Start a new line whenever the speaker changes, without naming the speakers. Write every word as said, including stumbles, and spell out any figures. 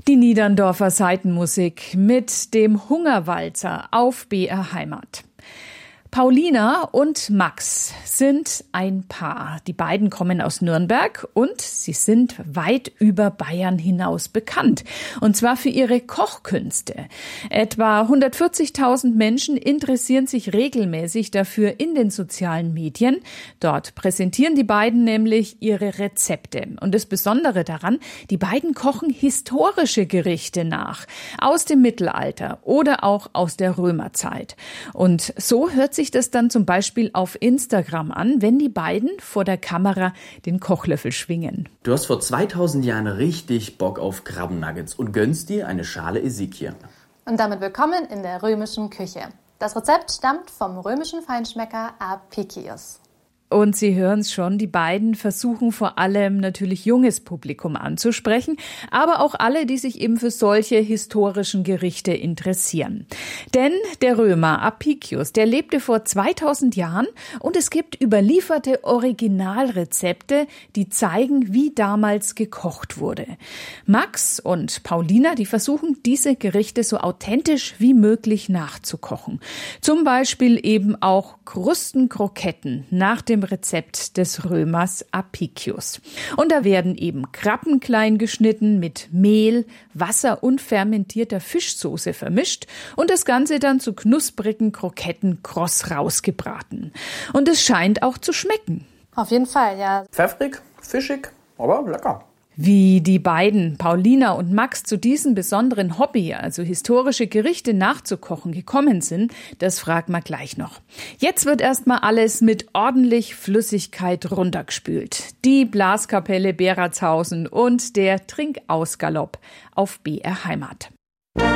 Die Niederndorfer Saitenmusik mit dem Hungerwalzer auf B R Heimat. Paulina und Max sind ein Paar. Die beiden kommen aus Nürnberg und sie sind weit über Bayern hinaus bekannt. Und zwar für ihre Kochkünste. Etwa hundertvierzigtausend Menschen interessieren sich regelmäßig dafür in den sozialen Medien. Dort präsentieren die beiden nämlich ihre Rezepte. Und das Besondere daran, die beiden kochen historische Gerichte nach. Aus dem Mittelalter oder auch aus der Römerzeit. Und so hört sich das dann zum Beispiel auf Instagram an, wenn die beiden vor der Kamera den Kochlöffel schwingen.
Du hast vor zweitausend Jahren richtig Bock auf Krabbennuggets und gönnst dir eine Schale Ezekiel.
Und damit willkommen in der römischen Küche. Das Rezept stammt vom römischen Feinschmecker Apicius.
Und Sie hören es schon, die beiden versuchen vor allem natürlich junges Publikum anzusprechen, aber auch alle, die sich eben für solche historischen Gerichte interessieren. Denn der Römer Apicius, der lebte vor zweitausend Jahren und es gibt überlieferte Originalrezepte, die zeigen, wie damals gekocht wurde. Max und Paulina, die versuchen, diese Gerichte so authentisch wie möglich nachzukochen. Zum Beispiel eben auch Krustenkroketten nach dem Rezept des Römers Apicius. Und da werden eben Krabben klein geschnitten, mit Mehl, Wasser und fermentierter Fischsoße vermischt und das Ganze dann zu knusprigen Kroketten kross rausgebraten. Und es scheint auch zu schmecken.
Auf jeden Fall, ja.
Pfeffrig, fischig, aber lecker.
Wie die beiden, Paulina und Max, zu diesem besonderen Hobby, also historische Gerichte nachzukochen, gekommen sind, das fragt man gleich noch. Jetzt wird erstmal alles mit ordentlich Flüssigkeit runtergespült. Die Blaskapelle Beratshausen und der Trinkausgalopp auf B R Heimat.